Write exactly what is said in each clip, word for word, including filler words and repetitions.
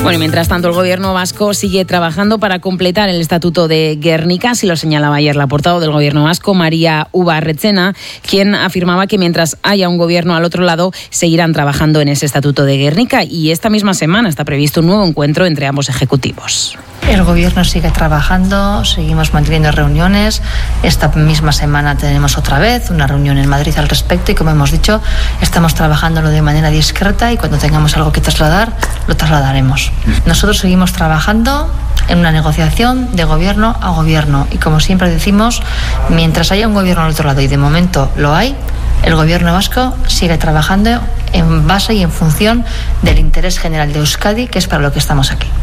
Bueno, y mientras tanto el gobierno vasco sigue trabajando para completar el estatuto de Gernika, así lo señalaba ayer la portavoz del gobierno vasco, María Ubarretxena, quien afirmaba que mientras haya un gobierno al otro lado seguirán trabajando en ese estatuto de Gernika, y esta misma semana está previsto un nuevo encuentro entre ambos ejecutivos. El gobierno sigue trabajando, seguimos manteniendo reuniones. Esta misma semana tenemos otra vez una reunión en Madrid al respecto y, como hemos dicho, estamos trabajándolo de manera discreta y cuando tengamos algo que trasladar, lo trasladaremos. Nosotros seguimos trabajando en una negociación de gobierno a gobierno y, como siempre decimos, mientras haya un gobierno al otro lado, y de momento lo hay, el gobierno vasco sigue trabajando en base y en función del interés general de Euskadi, que es para lo que estamos aquí.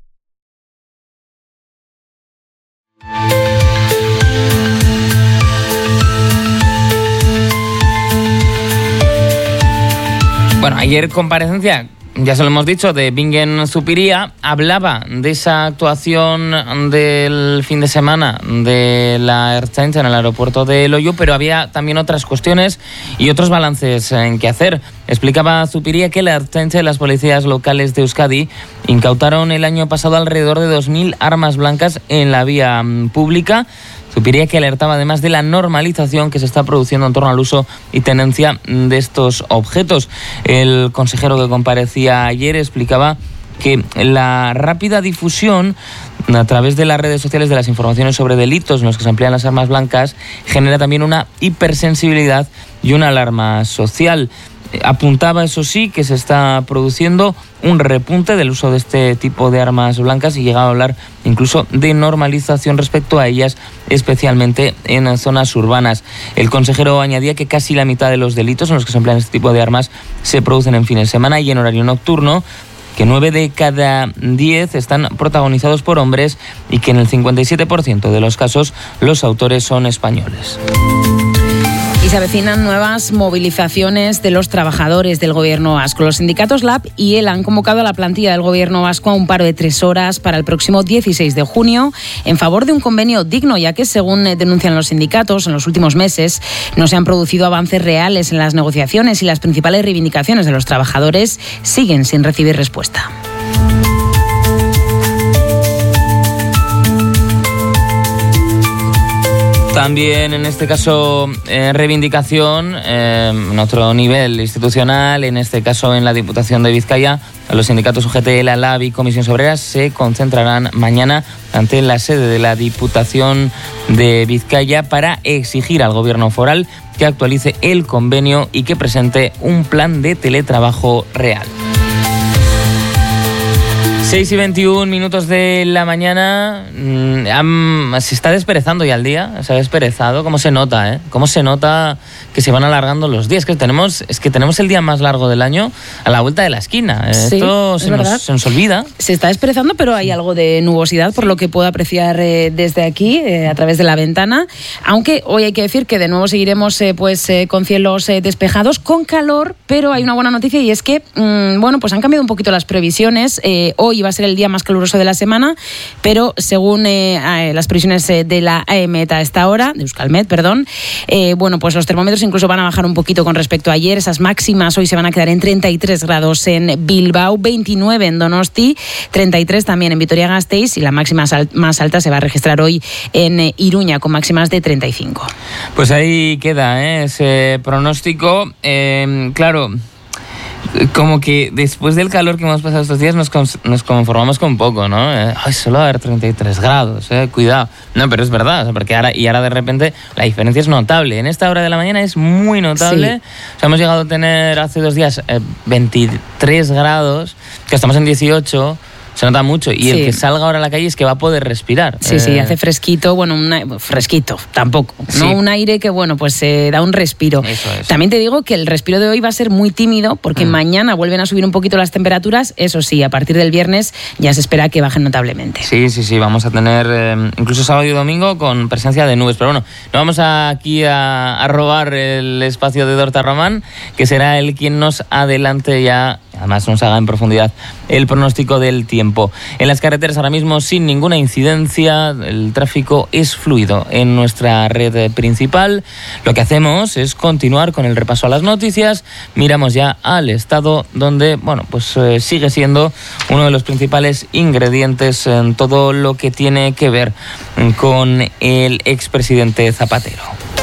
Bueno, ayer comparecencia, ya se lo hemos dicho, de Bingen Zupiria. Hablaba de esa actuación del fin de semana de la Ertzaintza en el aeropuerto de Loiu, pero había también otras cuestiones y otros balances en que hacer. Explicaba Zupiria que la Ertzaintza y las policías locales de Euskadi incautaron el año pasado alrededor de dos mil armas blancas en la vía pública. Zupiria que alertaba además de la normalización que se está produciendo en torno al uso y tenencia de estos objetos. El consejero que comparecía ayer explicaba que la rápida difusión a través de las redes sociales de las informaciones sobre delitos en los que se emplean las armas blancas genera también una hipersensibilidad y una alarma social. Apuntaba, eso sí, que se está produciendo un repunte del uso de este tipo de armas blancas y llegaba a hablar incluso de normalización respecto a ellas, especialmente en zonas urbanas. El consejero añadía que casi la mitad de los delitos en los que se emplean este tipo de armas se producen en fines de semana y en horario nocturno, que nueve de cada diez están protagonizados por hombres y que en el cincuenta y siete por ciento de los casos los autores son españoles. Y se avecinan nuevas movilizaciones de los trabajadores del gobierno vasco. Los sindicatos Lab y ELA han convocado a la plantilla del gobierno vasco a un paro de tres horas para el próximo dieciséis de junio en favor de un convenio digno, ya que, según denuncian los sindicatos, en los últimos meses no se han producido avances reales en las negociaciones y las principales reivindicaciones de los trabajadores siguen sin recibir respuesta. También en este caso eh, reivindicación eh, en otro nivel institucional, en este caso en la Diputación de Vizcaya. Los sindicatos U G T, ELA, Lab y Comisiones Obreras se concentrarán mañana ante la sede de la Diputación de Vizcaya para exigir al gobierno foral que actualice el convenio y que presente un plan de teletrabajo real. seis y veintiún minutos de la mañana. Mmm, se está desperezando ya el día. Se ha desperezado. ¿Cómo se nota, eh? ¿Cómo se nota que se van alargando los días? Que tenemos, es que tenemos el día más largo del año a la vuelta de la esquina. Sí, Esto se nos, se nos olvida. Se está desperezando, pero hay algo de nubosidad, por lo que puedo apreciar eh, desde aquí, eh, a través de la ventana. Aunque hoy hay que decir que de nuevo seguiremos eh, pues eh, con cielos eh, despejados, con calor, pero hay una buena noticia y es que, mmm, bueno, pues han cambiado un poquito las previsiones. Eh, hoy iba a ser el día más caluroso de la semana, pero según eh, las previsiones eh, de la AEMET a esta hora, de Euskalmet, perdón, eh, bueno, pues los termómetros incluso van a bajar un poquito con respecto a ayer. Esas máximas hoy se van a quedar en treinta y tres grados en Bilbao, veintinueve en Donosti, treinta y tres también en Vitoria-Gasteiz y la máxima sal- más alta se va a registrar hoy en eh, Iruña con máximas de treinta y cinco. Pues ahí queda ¿eh? ese pronóstico. Eh, claro, como que después del calor que hemos pasado estos días nos, nos conformamos con poco, ¿no? Eh, ay, solo va a haber treinta y tres grados, eh, cuidado. No, pero es verdad, o sea, porque ahora, y ahora de repente la diferencia es notable. En esta hora de la mañana es muy notable. Sí. O sea, hemos llegado a tener hace dos días eh, veintitrés grados, que estamos en dieciocho. Se nota mucho. Y sí. El que salga ahora a la calle es que va a poder respirar. Sí, eh... sí, hace fresquito. Bueno, una... fresquito, tampoco. Sí. No un aire que, bueno, pues eh, da un respiro. Eso es. También te digo que el respiro de hoy va a ser muy tímido porque mm. mañana vuelven a subir un poquito las temperaturas. Eso sí, a partir del viernes ya se espera que bajen notablemente. Sí, sí, sí. Vamos a tener eh, incluso sábado y domingo con presencia de nubes. Pero bueno, no vamos a, aquí a, a robar el espacio de Dorta Román, que será él quien nos adelante ya además nos haga en profundidad el pronóstico del tiempo. En las carreteras ahora mismo sin ninguna incidencia, el tráfico es fluido en nuestra red principal. Lo que hacemos es continuar con el repaso a las noticias. Miramos ya al estado, donde bueno, pues eh, sigue siendo uno de los principales ingredientes en todo lo que tiene que ver con el expresidente Zapatero.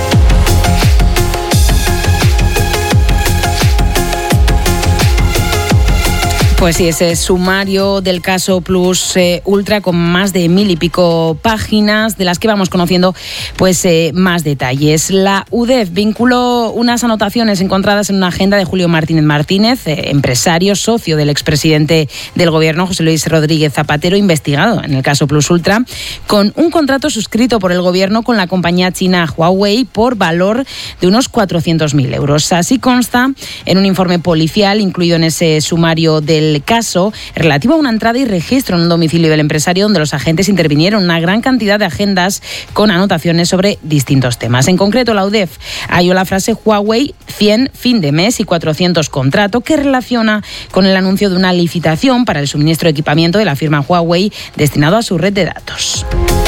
Pues sí, ese sumario del caso Plus eh, Ultra con más de mil y pico páginas, de las que vamos conociendo pues eh, más detalles. La U D E F vinculó unas anotaciones encontradas en una agenda de Julio Martínez Martínez, eh, empresario, socio del expresidente del gobierno, José Luis Rodríguez Zapatero, investigado en el caso Plus Ultra, con un contrato suscrito por el gobierno con la compañía china Huawei por valor de unos cuatrocientos mil euros. Así consta en un informe policial incluido en ese sumario del El caso relativo a una entrada y registro en un domicilio del empresario, donde los agentes intervinieron una gran cantidad de agendas con anotaciones sobre distintos temas. En concreto, la U D E F halló la frase Huawei cien fin de mes y cuatrocientos contrato, que relaciona con el anuncio de una licitación para el suministro de equipamiento de la firma Huawei destinado a su red de datos.